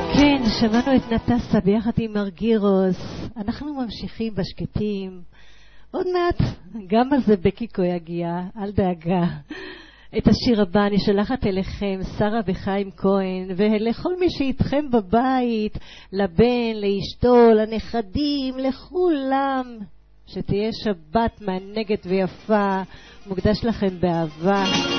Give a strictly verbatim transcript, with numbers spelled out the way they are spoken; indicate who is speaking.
Speaker 1: כן, שמענו את נטסה ביחד עם מרגירוס. אנחנו ממשיכים בשקטים. עוד מעט גם על זה בקיקו יגיע, אל דאגה. את השיר הבא אני שלחת אליכם, שרה וחיים כהן, ולכל מי שאיתכם בבית, לבן, לאשתו, לנכדים, לכולם. שתהיה שבת מענגת ויפה, מוקדש לכם באהבה.